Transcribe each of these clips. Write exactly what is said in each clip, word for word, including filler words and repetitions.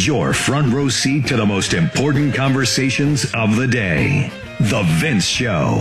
your front row seat to the most important conversations of the day. The Vince Show.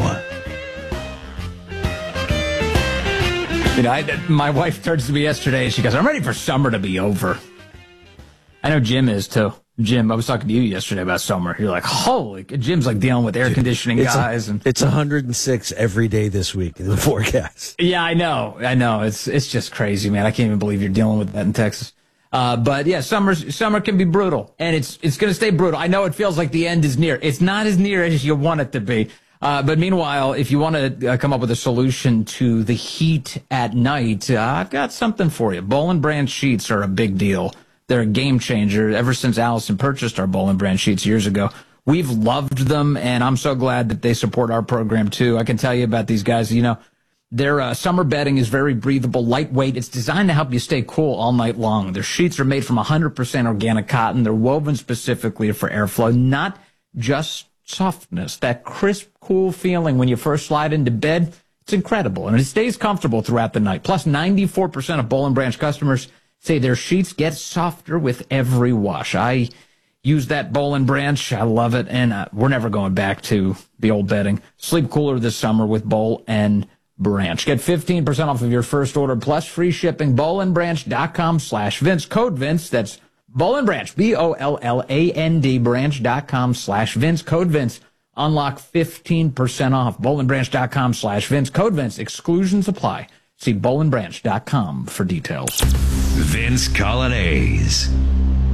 You know, I, my wife turns to me yesterday and she goes, I'm ready for summer to be over. I know Jim is too. Jim, I was talking to you yesterday about summer. You're like, holy, Jim's like dealing with air conditioning it's guys. A, and It's one hundred six every day this week in the forecast. Yeah, I know. I know. It's it's just crazy, man. I can't even believe you're dealing with that in Texas. Uh, but yeah, summer summer can be brutal, and it's it's going to stay brutal. I know it feels like the end is near. It's not as near as you want it to be. Uh, but meanwhile, if you want to uh, come up with a solution to the heat at night, uh, I've got something for you. Boll and Branch sheets are a big deal. They're a game changer. Ever since Allison purchased our Boll and Branch sheets years ago, we've loved them, and I'm so glad that they support our program too. I can tell you about these guys. You know, their uh, summer bedding is very breathable, lightweight. It's designed to help you stay cool all night long. Their sheets are made from one hundred percent organic cotton. They're woven specifically for airflow, not just softness. That crisp, cool feeling when you first slide into bed, it's incredible, and it stays comfortable throughout the night. Plus, ninety-four percent of Boll and Branch customers say their sheets get softer with every wash. I use that Boll and Branch. I love it, and uh, we're never going back to the old bedding. Sleep cooler this summer with Boll and Branch. Get fifteen percent off of your first order plus free shipping. bollandbranch.com slash Vince. Code Vince. That's Boll and Branch. B O L L A N D branch.com slash Vince. Code Vince. Unlock fifteen percent off. bollandbranch.com slash Vince. Code Vince. Exclusions apply. See bollandbranch dot com for details. Vince Coglianese.